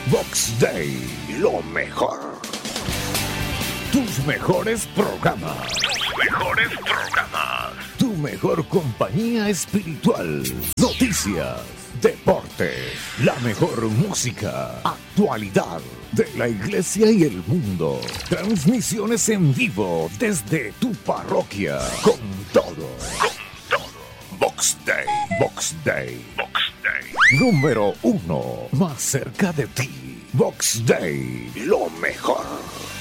Box Day, lo mejor. Tus mejores programas. Tu mejor compañía espiritual. Noticias, deportes, la mejor música, actualidad de la iglesia y el mundo. Transmisiones en vivo desde tu parroquia. Con todo. Box Day. Número 1. Más cerca de ti. Box Day. Lo mejor.